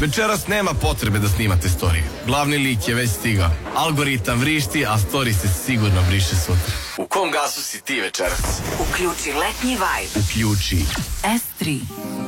Večeras nema potrebe da snimate storije. Glavni lik je već stigao. Algoritam vrišti, a story se sigurno briše sutra. U kom gasu si ti večeras? Uključi letnji vibe. Uključi S3.